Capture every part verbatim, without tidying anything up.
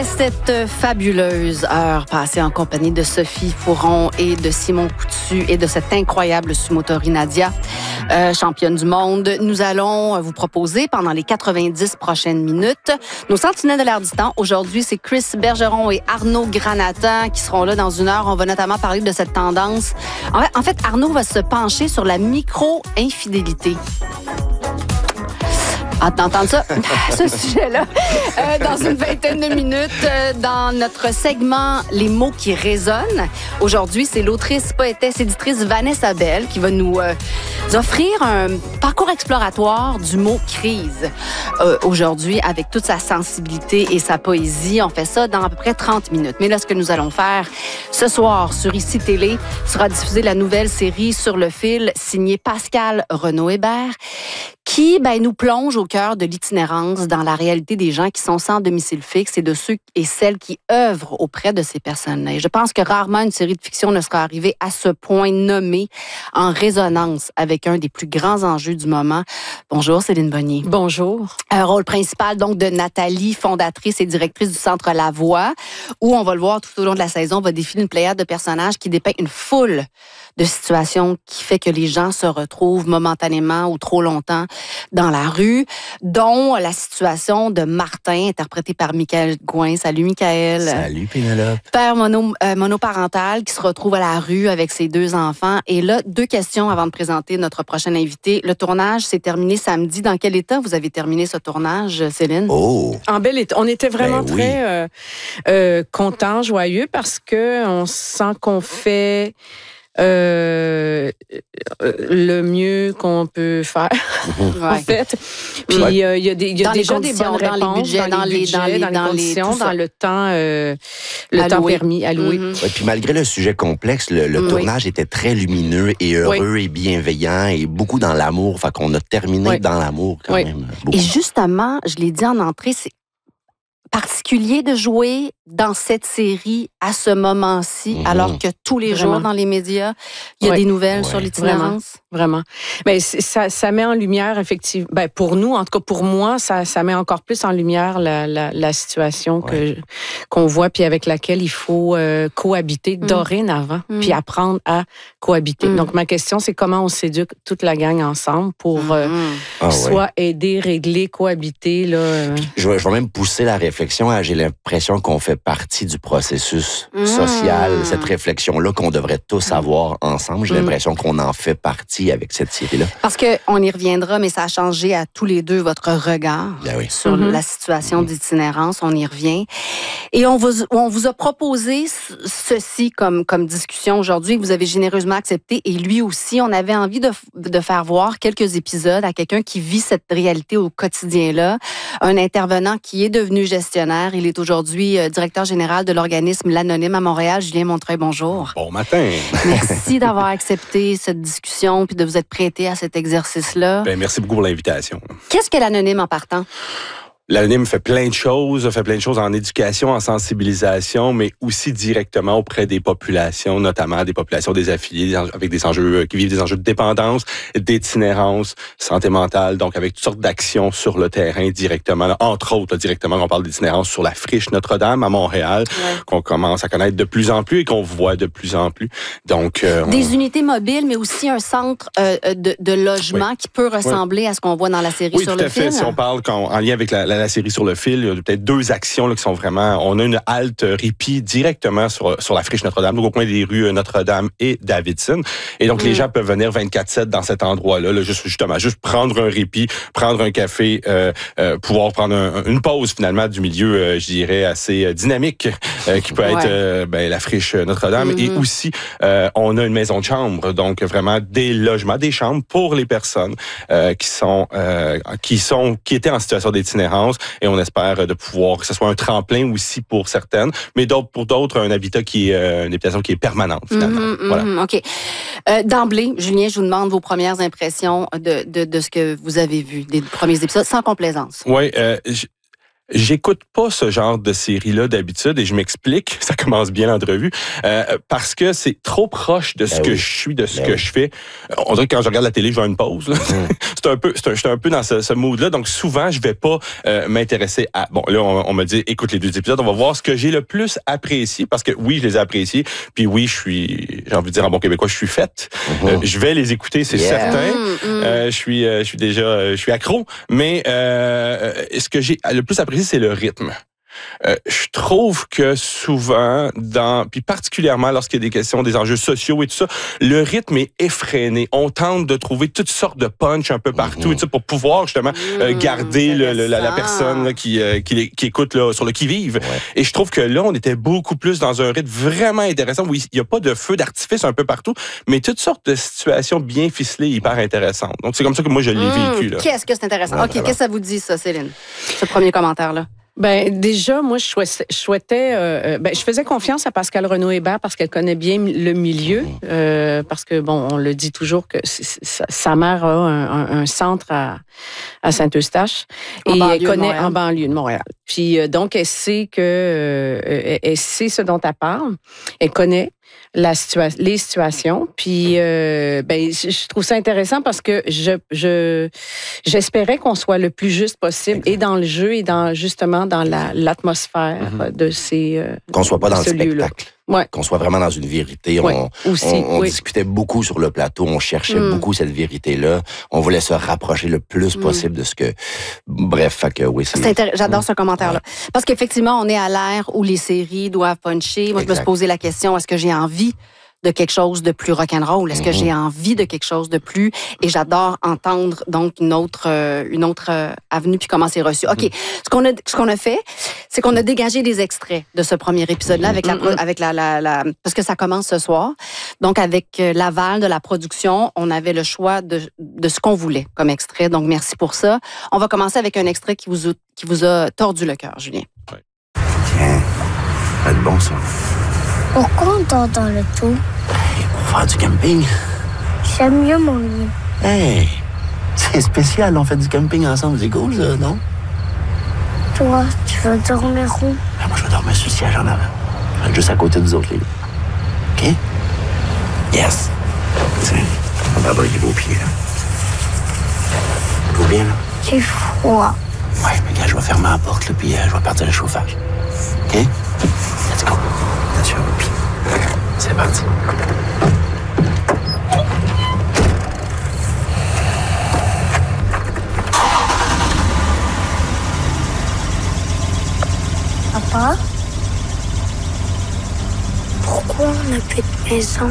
Cette fabuleuse heure passée en compagnie de Sophie Fouron et de Simon Coutu et de cette incroyable sumotori Nadia, euh, championne du monde, nous allons vous proposer pendant les quatre-vingt-dix prochaines minutes nos sentinelles de l'air du temps. Aujourd'hui, c'est Chris Bergeron et Arnaud Granata qui seront là dans une heure. On va notamment parler de cette tendance. En fait, en fait Arnaud va se pencher sur la micro-infidélité. Hâte d'entendre ça, ce sujet-là, euh, dans une vingtaine de minutes, euh, dans notre segment « Les mots qui résonnent ». Aujourd'hui, c'est l'autrice, poétesse, éditrice Vanessa Bell qui va nous euh, offrir un parcours exploratoire du mot « crise ». Euh, aujourd'hui, avec toute sa sensibilité et sa poésie, on fait ça dans à peu près trente minutes. Mais là, ce que nous allons faire ce soir sur Ici Télé, sera diffusée la nouvelle série Sur le fil, signée Pascal Renaud-Hébert, qui ben, nous plonge au cœur de l'itinérance dans la réalité des gens qui sont sans domicile fixe et de ceux et celles qui œuvrent auprès de ces personnes-là. Et je pense que rarement une série de fiction ne sera arrivée à ce point nommée en résonance avec un des plus grands enjeux du moment. Bonjour Céline Bonnier. Bonjour. Un rôle principal donc de Nathalie, fondatrice et directrice du Centre La Voix, où on va le voir tout au long de la saison, va défiler une pléiade de personnages qui dépeint une foule de situations qui fait que les gens se retrouvent momentanément ou trop longtemps dans la rue, dont la situation de Martin, interprété par Michael Gouin. Salut, Michael. Salut, Pénélope. Père mono, euh, monoparental qui se retrouve à la rue avec ses deux enfants. Et là, deux questions avant de présenter notre prochain invité. Le tournage s'est terminé samedi. Dans quel état vous avez terminé ce tournage, Céline? Oh! En bel état. On était vraiment ben oui. très euh, euh, contents, joyeux, parce qu'on sent qu'on fait... Euh, le mieux qu'on peut faire, Ouais. en fait. Puis, il Ouais. y a, des, y a Dans déjà les des bonnes conditions, dans réponses, les budgets, dans les- budgets, dans les- dans les dans les- conditions, tout ça. dans le temps, euh, le Alloué. temps permis, alloué. Mm-hmm. Ouais, puis malgré le sujet complexe, le, le Oui. tournage était très lumineux et heureux et bienveillant et beaucoup dans l'amour. Fait qu'on a terminé Oui. dans l'amour quand Oui. même. Beaucoup. Et justement, je l'ai dit en entrée, c'est particulier de jouer dans cette série à ce moment-ci, Mhm. alors que tous les Vraiment. jours dans les médias, il y a Ouais. des nouvelles Ouais. sur l'itinérance. Vraiment. Mais ça, ça met en lumière, effectivement, ben pour nous, en tout cas pour moi, ça, ça met encore plus en lumière la, la, la situation que, qu'on voit, puis avec laquelle il faut euh, cohabiter Mm. dorénavant, Mm. puis apprendre à cohabiter. Mm. Donc, ma question, c'est comment on s'éduque toute la gang ensemble pour euh, Mhm. Ah ouais. soit aider, régler, cohabiter. Là, euh. Je vais, je vais même pousser la réflexion à, j'ai l'impression qu'on fait partie du processus Mmh. social, cette réflexion-là qu'on devrait tous avoir ensemble. J'ai Mmh. l'impression qu'on en fait partie avec cette série-là. Parce qu'on y reviendra, mais ça a changé à tous les deux votre regard Ben oui. sur Mhm. la situation d'itinérance. On y revient. Et on vous, on vous a proposé ce- ceci comme, comme discussion aujourd'hui. Vous avez généreusement accepté. Et lui aussi, on avait envie de, de faire voir quelques épisodes à quelqu'un qui vit cette réalité au quotidien-là. Un intervenant qui est devenu gestionnaire. Il est aujourd'hui euh, directeur général de l'organisme L'Anonyme à Montréal. Julien Montreuil, bonjour. Bon matin. Merci d'avoir accepté cette discussion puis de vous être prêté à cet exercice-là. Ben, merci beaucoup pour l'invitation. Qu'est-ce que l'Anonyme en partant? L'Anonyme fait plein de choses, fait plein de choses en éducation, en sensibilisation, mais aussi directement auprès des populations, notamment des populations des affiliés avec des enjeux qui vivent des enjeux de dépendance, d'itinérance, santé mentale, donc avec toutes sortes d'actions sur le terrain directement. Là, entre autres, là, directement, on parle d'itinérance sur la friche Notre-Dame à Montréal, Ouais. qu'on commence à connaître de plus en plus et qu'on voit de plus en plus. Donc, euh, Des on... unités mobiles, mais aussi un centre euh, de, de logement Oui. qui peut ressembler à ce qu'on voit dans la série Oui, sur tout le à fait. film. Si on parle quand, en lien avec la, la, la série sur le fil, il y a peut-être deux actions là, qui sont vraiment... On a une halte répit directement sur, sur la friche Notre-Dame, donc au coin des rues Notre-Dame et Davidson. Et donc, Mm. les gens peuvent venir vingt-quatre sept dans cet endroit-là, là, juste, justement, juste prendre un répit, prendre un café, euh, euh, pouvoir prendre un, une pause, finalement, du milieu, euh, je dirais, assez euh, dynamique, euh, qui peut Ouais. être euh, ben, la friche Notre-Dame. Mm-hmm. Et aussi, euh, on a une maison de chambre, donc vraiment des logements, des chambres pour les personnes euh, qui sont euh, qui sont qui étaient en situation d'itinérance, et on espère de pouvoir que ce soit un tremplin aussi pour certaines, mais d'autres pour d'autres un habitat qui est euh, une habitation qui est permanente finalement. Mhm, Voilà. mhm, OK. Euh, d'emblée, Julien, je vous demande vos premières impressions de, de, de ce que vous avez vu, des premiers épisodes, sans complaisance. Oui, euh, j- J'écoute pas ce genre de série-là d'habitude et je m'explique, ça commence bien l'entrevue, euh, parce que c'est trop proche de ce ben que oui. je suis, de ce ben que oui. je fais. On dirait que quand je regarde la télé, je vais à une pause. Là. Mm. c'est un peu, c'est un, je suis un peu dans ce, ce mood-là, donc souvent je vais pas euh, m'intéresser à. Bon, là on, on me dit, écoute les deux épisodes, on va voir ce que j'ai le plus apprécié, parce que oui, je les ai appréciés, puis oui, je suis, j'ai envie de dire en bon québécois, je suis faite. Mm-hmm. Euh, je vais les écouter, c'est yeah. certain. Mm-hmm. Euh, je suis, euh, je suis déjà, euh, je suis accro, mais euh, ce que j'ai le plus apprécié, c'est le rythme. Euh, je trouve que souvent, dans, puis particulièrement lorsqu'il y a des questions, des enjeux sociaux et tout ça, le rythme est effréné. On tente de trouver toutes sortes de punch un peu partout mmh. et tout ça, pour pouvoir justement mmh, euh, garder le, le, la, la personne là, qui, euh, qui, qui écoute là, sur le qui-vive. Ouais. Et je trouve que là, on était beaucoup plus dans un rythme vraiment intéressant où il n'y a pas de feu d'artifice un peu partout, mais toutes sortes de situations bien ficelées, hyper intéressantes. Donc, c'est comme ça que moi, je l'ai mmh, vécu. Là. Qu'est-ce que c'est intéressant? Ouais, OK, vraiment. Qu'est-ce que ça vous dit, ça, Céline? Ce premier commentaire-là. Ben déjà, moi, je souhaitais, je, souhaitais, euh, ben, je faisais confiance à Pascale Renaud-Hébert parce qu'elle connaît bien le milieu, euh, parce que, bon, on le dit toujours que sa, sa mère a un, un, un centre à, à Saint-Eustache et elle connaît en banlieue de Montréal. Puis, euh, donc, elle sait que, euh, elle, elle sait ce dont elle parle, elle connaît la situa- les situations. Puis, euh, ben, je trouve ça intéressant parce que je, je, j'espérais qu'on soit le plus juste possible exact. Et dans le jeu et dans, justement, dans la, l'atmosphère mm-hmm. de ces euh, qu'on soit pas dans le spectacle. Lieu-là. Ouais. Qu'on soit vraiment dans une vérité. Ouais, on aussi, on, on oui. discutait beaucoup sur le plateau, on cherchait mm. beaucoup cette vérité-là. On voulait se rapprocher le plus mm. possible de ce que... Bref, fait que oui. C'est, c'est intér... J'adore mm. ce commentaire-là. Ouais. Parce qu'effectivement, on est à l'ère où les séries doivent puncher. Moi, exact. Je me suis posé la question, est-ce que j'ai envie de quelque chose de plus rock'n'roll? Est-ce mm-hmm. que j'ai envie de quelque chose de plus? Et j'adore entendre donc une autre, euh, une autre euh, avenue puis comment c'est reçu. OK, mm-hmm. ce qu'on a, ce qu'on a fait, c'est qu'on a dégagé des extraits de ce premier épisode-là avec la, mm-hmm. avec la, la, la, parce que ça commence ce soir. Donc avec euh, l'aval de la production, on avait le choix de, de ce qu'on voulait comme extrait. Donc merci pour ça. On va commencer avec un extrait qui vous, qui vous a tordu le cœur, Julien. Ouais. Tiens, ça va être bon ça. Pourquoi on dort dans le tout? Hey, pour faire du camping. J'aime mieux mon lit. Hey, c'est spécial, on fait du camping ensemble, c'est cool ça, non? Toi, tu veux dormir où? Ah, moi, je vais dormir sur le siège en avant. Je vais juste à côté des autres, les lits. OK? Yes. Tiens, on va abrider vos pieds, là. Tout bien, là? J'ai froid. Ouais, mais gars, je vais fermer la porte, là, puis euh, je vais partir le chauffage. OK? Let's go. Attention à vos pieds. C'est parti. Papa? Pourquoi on n'a plus de maison?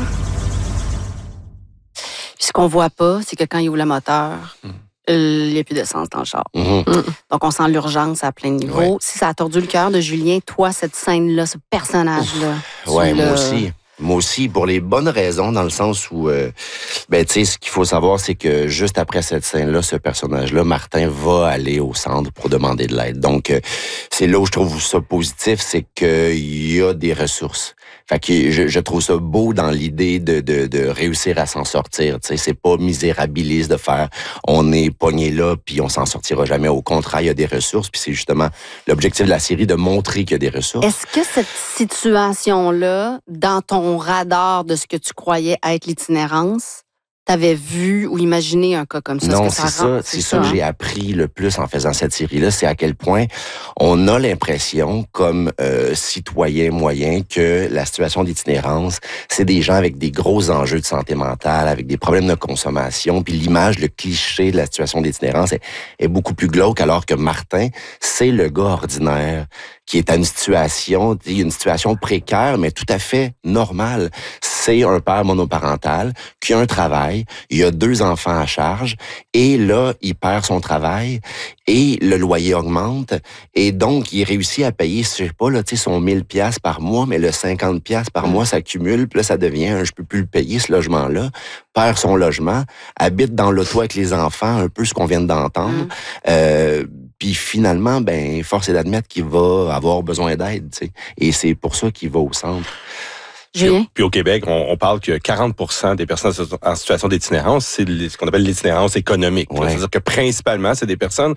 Puis ce qu'on voit pas, c'est que quand il ouvre le moteur, mm. il n'y a plus d'essence dans le char. Mm-hmm. Mm. Donc, on sent l'urgence à plein niveau. Ouais. Si ça a tordu le cœur de Julien, toi, cette scène-là, ce personnage-là... Oui, moi le... aussi. Moi aussi, pour les bonnes raisons, dans le sens où, euh, ben, tu sais, ce qu'il faut savoir, c'est que juste après cette scène-là, ce personnage-là, Martin, va aller au centre pour demander de l'aide. Donc, euh, c'est là où je trouve ça positif, c'est qu'il y a des ressources. Fait que je, je trouve ça beau dans l'idée de, de, de réussir à s'en sortir. Tu sais, c'est pas misérabiliste de faire on est pogné là puis on s'en sortira jamais. Au contraire, il y a des ressources puis c'est justement l'objectif de la série de montrer qu'il y a des ressources. Est-ce que cette situation-là, dans ton radar de ce que tu croyais être l'itinérance, t'avais vu ou imaginé un cas comme ça? Non, que ça c'est ça. C'est, c'est ça, ça que hein? j'ai appris le plus en faisant cette série-là, c'est à quel point on a l'impression, comme euh, citoyen moyen, que la situation d'itinérance, c'est des gens avec des gros enjeux de santé mentale, avec des problèmes de consommation, puis l'image, le cliché de la situation d'itinérance est, est beaucoup plus glauque, alors que Martin, c'est le gars ordinaire qui est à une situation, une situation précaire, mais tout à fait normale. C'est un père monoparental qui a un travail, il a deux enfants à charge, et là, il perd son travail, et le loyer augmente, et donc, il réussit à payer, je sais pas, là, tu sais, son mille piastres par mois, mais le cinquante piastres par mois s'accumule, puis là, ça devient, un, je peux plus le payer, ce logement-là, perd son logement, habite dans l'auto avec les enfants, un peu ce qu'on vient d'entendre, mmh. euh, puis finalement, ben, force est d'admettre qu'il va avoir besoin d'aide, tu sais. Et c'est pour ça qu'il va au centre. Puis, puis au Québec, on, on parle que quarante pour cent des personnes en situation d'itinérance, c'est ce qu'on appelle l'itinérance économique. Ouais. C'est-à-dire que principalement, c'est des personnes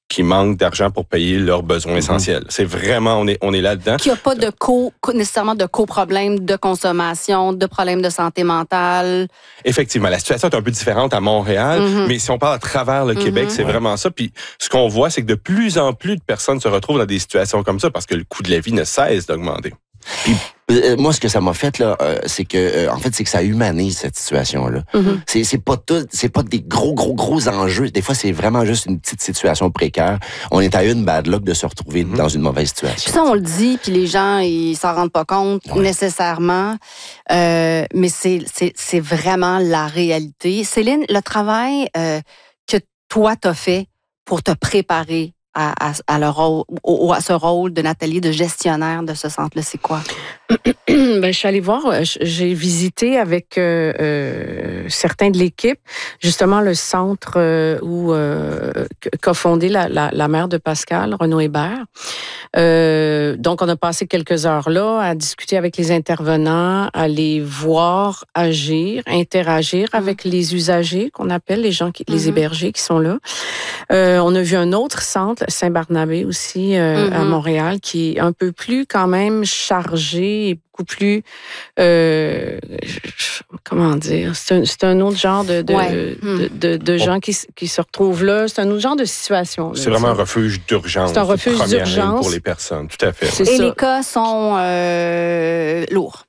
qui manquent d'argent pour payer leurs besoins mm-hmm. essentiels. C'est vraiment, on est, on est là-dedans. Qu'il n'y a pas de co, nécessairement de co-problèmes de consommation, de problèmes de santé mentale. Effectivement, la situation est un peu différente à Montréal, mm-hmm. mais si on parle à travers le mm-hmm. Québec, c'est ouais. vraiment ça. Puis ce qu'on voit, c'est que de plus en plus de personnes se retrouvent dans des situations comme ça parce que le coût de la vie ne cesse d'augmenter. Puis, euh, moi, ce que ça m'a fait, là, euh, c'est que, euh, en fait, c'est que ça humanise cette situation-là. Mm-hmm. C'est, c'est pas tout, c'est pas des gros, gros, gros enjeux. Des fois, c'est vraiment juste une petite situation précaire. On est à une bad luck de se retrouver mm-hmm. dans une mauvaise situation. Puis ça, on le dit, puis les gens, ils s'en rendent pas compte ouais. nécessairement. Euh, mais c'est, c'est, c'est vraiment la réalité. Céline, le travail euh, que toi, t'as fait pour te préparer À, à, à, le rôle, au, à ce rôle de Nathalie, de gestionnaire de ce centre-là, c'est quoi? Ben, je suis allée voir, j'ai visité avec euh, euh, certains de l'équipe, justement le centre euh, où euh, qu'a fondé la, la, la mère de Pascal, Renaud Hébert. Euh, donc, on a passé quelques heures là à discuter avec les intervenants, à les voir agir, interagir mmh. avec les usagers qu'on appelle, les gens, qui, mmh. les hébergés qui sont là. Euh, on a vu un autre centre, Saint-Barnabé aussi, euh, mmh. à Montréal, qui est un peu plus quand même chargé et beaucoup plus, euh, comment dire, c'est un, c'est un autre genre de, de, ouais. de, de, de gens qui, qui se retrouvent là. C'est un autre genre de situation. Là, c'est vraiment un refuge d'urgence. C'est un refuge d'urgence. Pour les personnes, tout à fait. C'est Et ça. Les cas sont euh, lourds.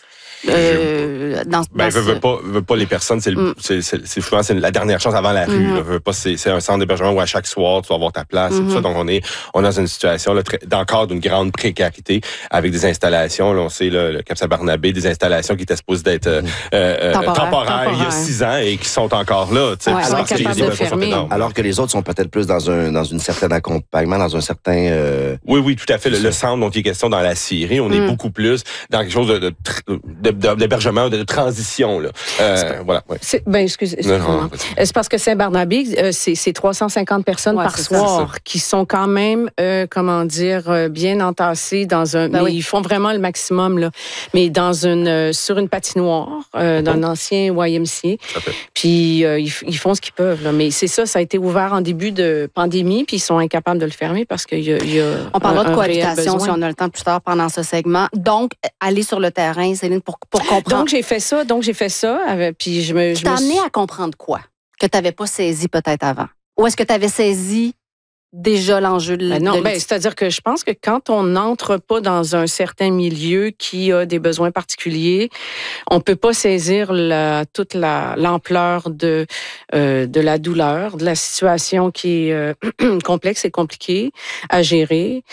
Euh, dans, ben, dans veut, veut pas, veut pas les personnes, c'est, mm. c'est, c'est, c'est souvent c'est la dernière chance avant la rue. Mm-hmm. Là, veut pas, c'est, c'est un centre d'hébergement où à chaque soir tu vas avoir ta place. Mm-hmm. Et tout ça, donc on est, on est dans une situation là, très, encore d'une grande précarité avec des installations. Là, on sait là, le Cap Saint-Barnabé, des installations qui étaient supposées d'être euh, euh, temporaires, temporaires il y a six ans et qui sont encore là. Ouais, alors, que les, alors que les autres sont peut-être plus dans un dans une certaine accompagnement, dans un certain. Euh... Oui, oui, tout à fait. Le, le centre dont il est question dans la Syrie, on mm. est beaucoup plus dans quelque chose de, de, de d'hébergement, de transition. Là. Euh, c'est, voilà, ouais. c'est, ben, excusez, excusez-moi. C'est parce que Saint-Barnabé, euh, c'est, c'est trois cent cinquante personnes ouais, par soir ça. Qui sont quand même, euh, comment dire, bien entassées dans un... Ben mais oui. Ils font vraiment le maximum, là. Mais dans une, euh, sur une patinoire, euh, dans un ancien Y M C A. Puis euh, ils, ils font ce qu'ils peuvent. Là. Mais c'est ça, ça a été ouvert en début de pandémie, puis ils sont incapables de le fermer parce qu'il y a, il y a on parlera de cohabitation si on a le temps plus tard pendant ce segment. Donc, aller sur le terrain, Céline, pour, pour comprendre. Donc, j'ai fait ça. Donc, j'ai fait ça. Avec, puis je me. Tu t'as amené suis... à comprendre quoi? Que tu n'avais pas saisi peut-être avant? Ou est-ce que tu avais saisi déjà l'enjeu de, ben non, de ben, c'est-à-dire que je pense que quand on n'entre pas dans un certain milieu qui a des besoins particuliers, on peut pas saisir la, toute la, l'ampleur de, euh, de la douleur, de la situation qui est euh, complexe et compliquée à gérer.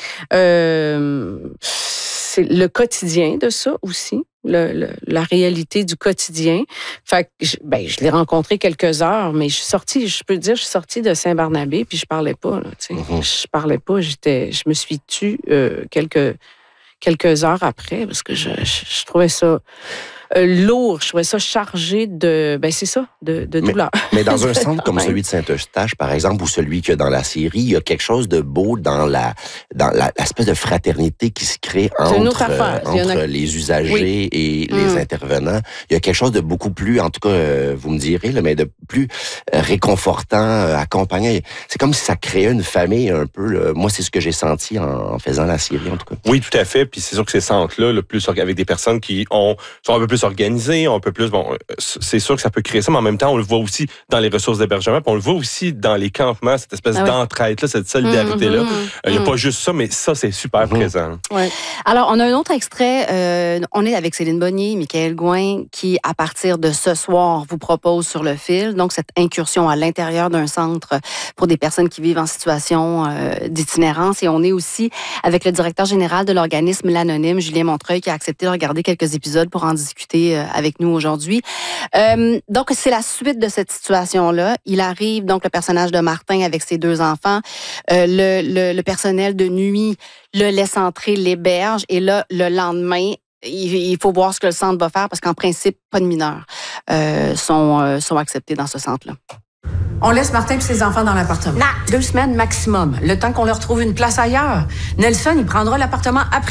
Euh, c'est le quotidien de ça aussi. Le, le, la réalité du quotidien. Fait que je, ben, je l'ai rencontré quelques heures, mais je suis sortie, je peux te dire, je suis sortie de Saint-Barnabé, puis je parlais pas, là, tu sais. Mm-hmm. Je parlais pas, j'étais, je me suis tue euh, quelques, quelques heures après, parce que je, je, je trouvais ça euh, lourd, je trouvais ça chargé de, ben c'est ça, de, de douleur. Mais, mais dans un centre comme celui de Saint-Eustache, par exemple, ou celui qu'il y a dans la Syrie, il y a quelque chose de beau dans la, dans la, l'espèce de fraternité qui se crée entre, euh, entre a... les usagers oui. et les mmh. intervenants. Il y a quelque chose de beaucoup plus, en tout cas, euh, vous me direz, là, mais de plus euh, réconfortant, euh, accompagnant. C'est comme si ça créait une famille un peu. Là. Moi, c'est ce que j'ai senti en, en faisant la Syrie, en tout cas. Oui, tout à fait. Puis c'est sûr que ces centres-là, le plus avec des personnes qui ont sont un peu plus organisées, un peu plus, bon, c'est sûr que ça peut créer ça, mais en même temps, on le voit aussi dans les ressources d'hébergement, puis on le voit aussi dans les campements, cette espèce ah oui. d'entraide-là, cette solidarité-là. Mm-hmm. Il n'y a mm-hmm. pas juste ça, mais ça, c'est super mm-hmm. présent. Ouais. Alors, on a un autre extrait. Euh, on est avec Céline Bonnier, Michaël Gouin, qui, à partir de ce soir, vous propose sur le fil, donc cette incursion à l'intérieur d'un centre pour des personnes qui vivent en situation euh, d'itinérance. Et on est aussi avec le directeur général de l'organisme L'Anonyme, Julien Montreuil, qui a accepté de regarder quelques épisodes pour en discuter avec nous aujourd'hui. Euh, donc, c'est la suite de cette situation-là. Il arrive, donc, le personnage de Martin avec ses deux enfants. Euh, le, le, le personnel de nuit le laisse entrer, l'héberge. Et là, le lendemain, il, il faut voir ce que le centre va faire parce qu'en principe, pas de mineurs euh, sont, euh, sont acceptés dans ce centre-là. On laisse Martin et ses enfants dans l'appartement. Non. Deux semaines maximum, le temps qu'on leur trouve une place ailleurs. Nelson, il prendra l'appartement après.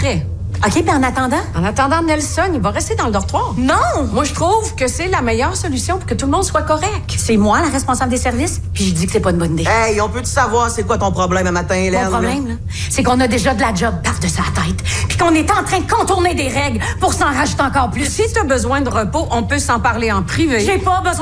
OK, puis en attendant? En attendant, Nelson, il va rester dans le dortoir. Non! Moi, je trouve que c'est la meilleure solution pour que tout le monde soit correct. C'est moi, la responsable des services, puis je dis que c'est pas une bonne idée. Hey, on peut-tu savoir c'est quoi ton problème un matin, Hélène? Mon problème, là, c'est qu'on a déjà de la job par-dessus la tête, puis qu'on est en train de contourner des règles pour s'en rajouter encore plus. Si t'as besoin de repos, on peut s'en parler en privé. J'ai pas besoin